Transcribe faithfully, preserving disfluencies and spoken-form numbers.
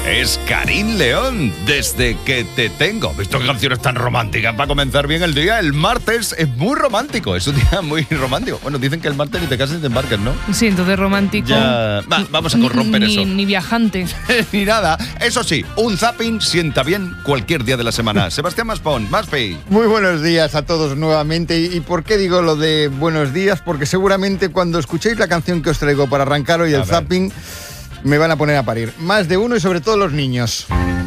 Es Karin León, Desde que te tengo. ¿Visto qué canciones tan románticas para comenzar bien el día? El martes es muy romántico, es un día muy romántico. Bueno, dicen que el martes ni te casas ni te embarques, ¿no? Sí, entonces romántico. Ya... Va, vamos a corromper ni, eso. Ni viajante. Ni nada. Eso sí, un zapping sienta bien cualquier día de la semana. Sebastián Maspón, Maspi. Muy buenos días a todos nuevamente. ¿Y por qué digo lo de buenos días? Porque seguramente cuando escuchéis la canción que os traigo para arrancar hoy el zapping, me van a poner a parir. Más de uno y sobre todo los niños.